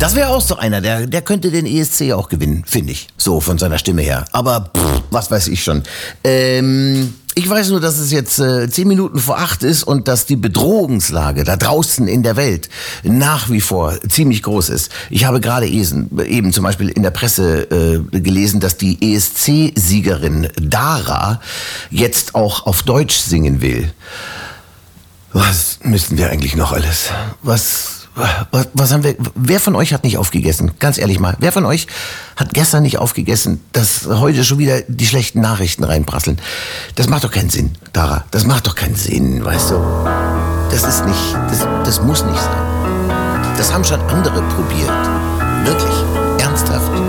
Das wäre auch so einer, der könnte den ESC auch gewinnen, finde ich. So, von seiner Stimme her. Aber was weiß ich schon. Ich weiß nur, dass es jetzt 10 Minuten vor 8 ist und dass die Bedrohungslage da draußen in der Welt nach wie vor ziemlich groß ist. Ich habe gerade eben zum Beispiel in der Presse gelesen, dass die ESC-Siegerin Dara jetzt auch auf Deutsch singen will. Was müssen wir eigentlich noch alles? Was haben wir? Wer von euch hat nicht aufgegessen? Ganz ehrlich mal, wer von euch hat gestern nicht aufgegessen, dass heute schon wieder die schlechten Nachrichten reinprasseln? Das macht doch keinen Sinn, Dara. Das macht doch keinen Sinn, weißt du? Das muss nicht sein. Das haben schon andere probiert. Wirklich.